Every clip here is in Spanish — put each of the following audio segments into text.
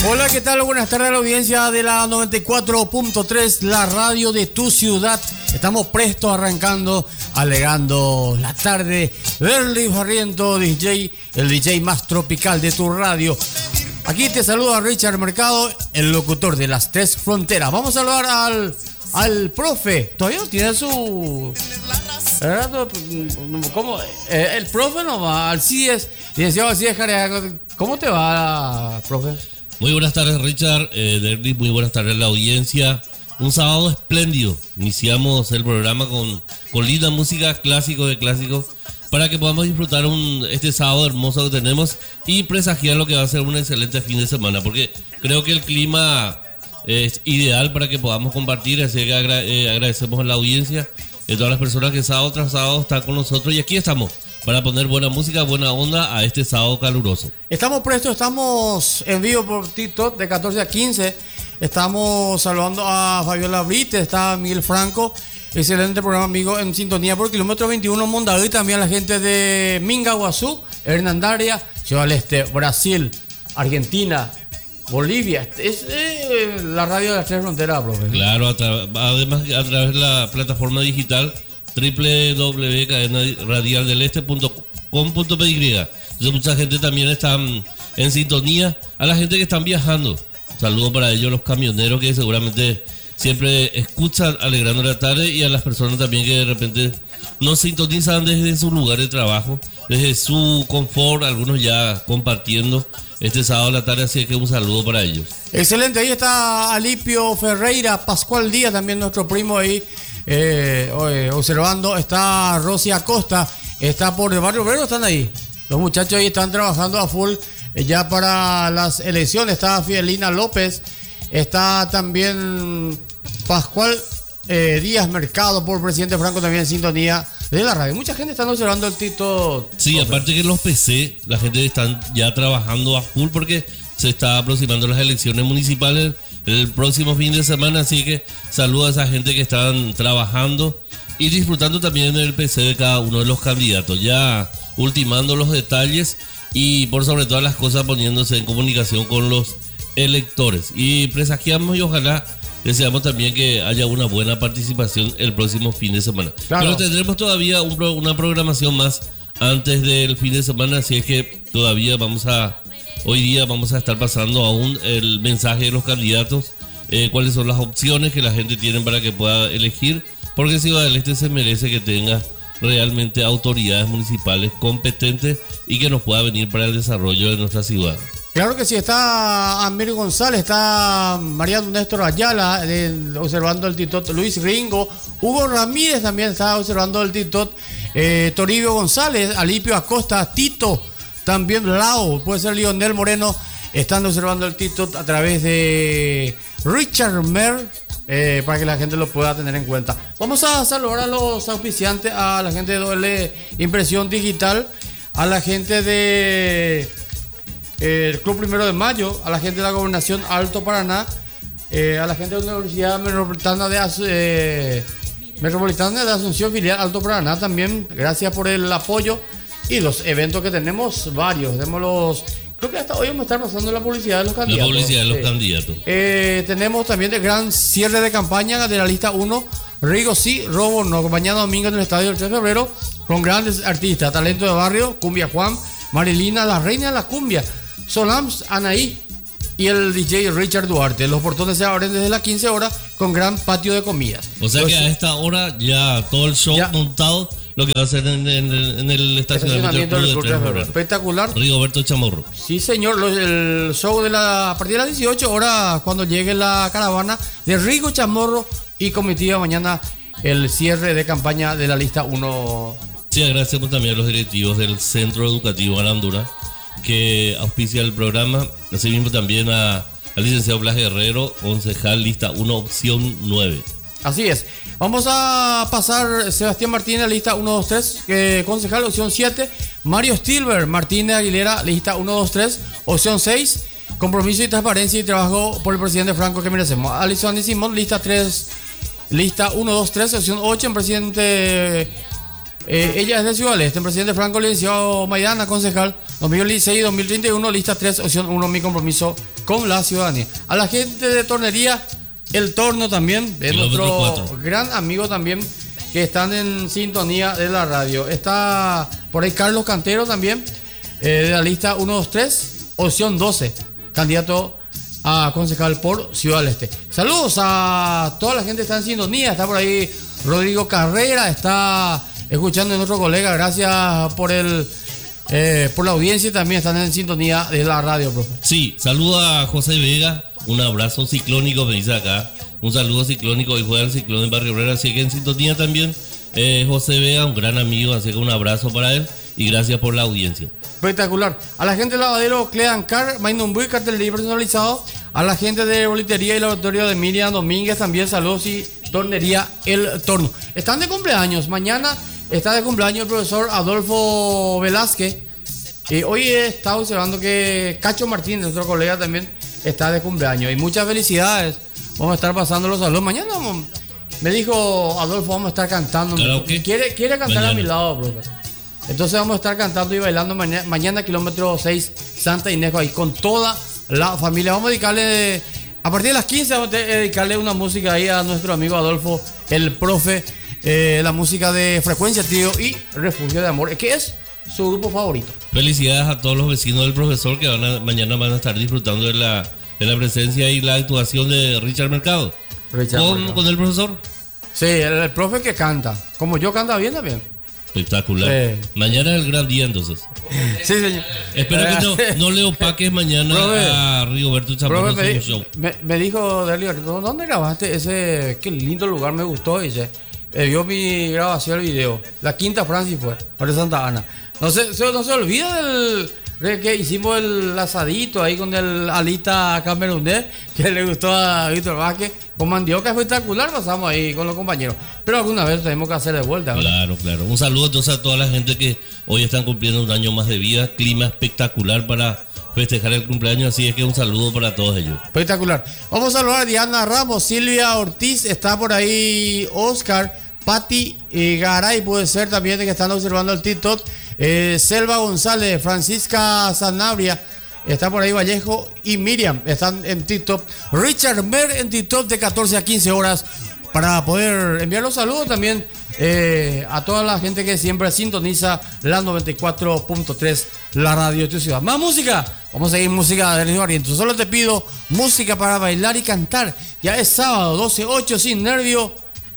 Hola, ¿qué tal? Buenas tardes a la audiencia de la 94.3, la radio de tu ciudad. Estamos prestos arrancando, alegando la tarde. Berly Barriento, DJ, el DJ más tropical de tu radio. Aquí te saluda Richard Mercado, el locutor de las tres fronteras. Vamos a saludar al profe. Todavía no tiene su... ¿Cómo? El profe nomás, al CIES, licenciado Alcides Careaga. ¿Cómo te va, profe? Muy buenas tardes, Richard. Derby, muy buenas tardes a la audiencia. Un sábado espléndido. Iniciamos el programa con linda música, clásico de clásicos, para que podamos disfrutar este sábado hermoso que tenemos y presagiar lo que va a ser un excelente fin de semana, porque creo que el clima es ideal para que podamos compartir. Así que agradecemos a la audiencia, a todas las personas que sábado tras sábado están con nosotros, y aquí estamos para poner buena música, buena onda a este sábado caluroso. Estamos prestos, estamos en vivo por TikTok de 14 a 15. Estamos saludando a Fabiola Brite, está Miguel Franco. Excelente programa, amigo, en sintonía por kilómetro 21 Mondavi. También la gente de Mingaguazú, Hernandaria, Ciudad del Este, Brasil, Argentina, Bolivia. Es la radio de las tres fronteras, profe. Claro, además a través de la plataforma digital www.cadenaradialdeleste.com.py. Entonces mucha gente también está en sintonía. A la gente que están viajando, saludos para ellos, los camioneros que seguramente siempre escuchan alegrando la tarde, y a las personas también que de repente nos sintonizan desde su lugar de trabajo, desde su confort, algunos ya compartiendo este sábado a la tarde, así que un saludo para ellos. Excelente, ahí está Alipio Ferreira, Pascual Díaz, también nuestro primo ahí observando. Está Rosy Acosta, está por el barrio obrero, están ahí. Los muchachos ahí están trabajando a full ya para las elecciones. Está Fidelina López, está también Pascual Díaz Mercado, por presidente Franco, también en sintonía de la radio. Mucha gente está observando el TikTok. Sí, aparte que los PC, la gente está ya trabajando a full porque se está aproximando las elecciones municipales el próximo fin de semana, así que saludo a esa gente que están trabajando y disfrutando también del PC de cada uno de los candidatos, ya ultimando los detalles y por sobre todas las cosas poniéndose en comunicación con los electores. Y presagiamos y ojalá deseamos también que haya una buena participación el próximo fin de semana. Claro. Pero tendremos todavía una programación más antes del fin de semana, así es que todavía hoy día vamos a estar pasando aún el mensaje de los candidatos, cuáles son las opciones que la gente tiene para que pueda elegir, porque Ciudad del Este se merece que tenga realmente autoridades municipales competentes y que nos pueda venir para el desarrollo de nuestra ciudad. Claro que sí, está Amir González, está María Néstor Ayala observando el TikTok, Luis Ringo, Hugo Ramírez también está observando el TikTok, Toribio González, Alipio Acosta, Tito, también Lao, puede ser Lionel Moreno, están observando el TikTok a través de Richard Mer, para que la gente lo pueda tener en cuenta. Vamos a saludar a los auspiciantes, a la gente de Doble Impresión Digital, a la gente de el Club Primero de Mayo, a la gente de la Gobernación Alto Paraná, a la gente de la Universidad Metropolitana de Asunción, filial Alto Paraná también. Gracias por el apoyo y los eventos que tenemos, varios. Creo que hasta hoy vamos a estar pasando la publicidad de los candidatos. La publicidad de los candidatos. Tenemos también el gran cierre de campaña de la lista 1, Rigo Sí, Robo No, mañana domingo en el estadio del 3 de febrero, con grandes artistas, Talento de Barrio, Cumbia Juan, Marilina, la reina de la cumbia, Solams, Anaí y el DJ Richard Duarte. Los portones se abren desde las 15 horas con gran patio de comidas. O sea que a esta hora ya todo el show montado, lo que va a hacer en el estacionamiento del Club de Febrero. Espectacular. Rigoberto Chamorro. Sí, señor. El show a partir de las 18 horas, cuando llegue la caravana de Rigo Chamorro y comitiva, mañana el cierre de campaña de la lista 1. Sí, agradecemos también a los directivos del Centro Educativo Alandura, que auspicia el programa. Asimismo también al licenciado Blas Guerrero, concejal lista 1, opción 9. Así es. Vamos a pasar Sebastián Martínez, lista 1, 2, 3, concejal, opción 7. Mario Stilber Martínez Aguilera, lista 1, 2, 3, opción 6. Compromiso y transparencia y trabajo por el presidente Franco que merecemos. Alison y Simón, lista 3, lista 1, 2, 3, opción 8, en presidente Ella es de Ciudad del Este, presidente Franco Licenciado Maidana, concejal 2016-2031, lista 3, opción 1, mi compromiso con la ciudadanía. A la gente de Tornería El Torno también, de nuestro 4. gran amigo también, que están en sintonía de la radio. Está por ahí Carlos Cantero también, de la lista 1, 2, 3, opción 12, candidato a concejal por Ciudad del Este. Saludos a toda la gente que está en sintonía. Está por ahí Rodrigo Carrera, está escuchando a nuestro colega. Gracias por la audiencia y también están en sintonía de la radio, profe. Sí, saludo a José Vega, un abrazo ciclónico, me dice acá. Un saludo ciclónico, y juega el ciclón en Barrio Obrero, así que en sintonía también. José Vega, un gran amigo, así que un abrazo para él y gracias por la audiencia. Espectacular. A la gente del lavadero Clean Car, Mainumbuy, cartelería personalizado. A la gente de bolitería y laboratorio de Miriam Domínguez también saludos y Tornería El Torno. Están de cumpleaños. Mañana está de cumpleaños el profesor Adolfo Velázquez. Hoy he estado observando que Cacho Martínez, nuestro colega, también está de cumpleaños. Y muchas felicidades. Vamos a estar pasando los saludos. Mañana me dijo Adolfo, vamos a estar cantando. Quiere cantar mañana a mi lado, profe. Entonces vamos a estar cantando y bailando mañana kilómetro 6 Santa Inés, ahí con toda la familia. Vamos a dedicarle, a partir de las 15 vamos a dedicarle una música ahí a nuestro amigo Adolfo, el profe, la música de Frecuencia Trío y Refugio de Amor, que es su grupo favorito. Felicidades a todos los vecinos del profesor que mañana van a estar disfrutando de la presencia y la actuación de Richard Mercado. ¿Con el profesor? Sí, el profe que canta, como yo canta bien también. Espectacular. Mañana es el gran día, entonces. Sí, señor. Espero que no le opaques mañana profe, a Rigoberto Chamorro en su show. Me dijo Delio, ¿dónde grabaste ese? Qué lindo lugar, me gustó. Dice, vio mi grabación, el video. La Quinta Francis fue, por Santa Ana. No se olvida del que hicimos el asadito ahí con el alita camerunés, que le gustó a Víctor Vázquez. Con mandioca espectacular pasamos ahí con los compañeros. Pero alguna vez tenemos que hacer de vuelta, ¿verdad? Claro. Un saludo entonces a toda la gente que hoy están cumpliendo un año más de vida. Clima espectacular para festejar el cumpleaños. Así es que un saludo para todos ellos. Espectacular. Vamos a saludar a Diana Ramos, Silvia Ortiz, está por ahí Oscar, Patti Garay, puede ser también que están observando el TikTok. Selva González, Francisca Sanabria, está por ahí Vallejo y Miriam están en TikTok. Richard Mer en TikTok de 14 a 15 horas para poder enviar los saludos también a toda la gente que siempre sintoniza la 94.3, la radio de tu ciudad. Más música, vamos a seguir música de Río Barrientos. Solo te pido música para bailar y cantar. Ya es sábado 12-8, sin nervio,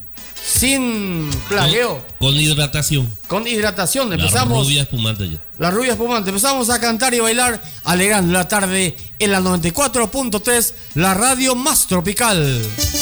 sin plagueo. Con hidratación. Con hidratación. Empezamos. La rubia espumante ya. La rubia espumante. Empezamos a cantar y bailar, alegrando la tarde en la 94.3, la radio más tropical.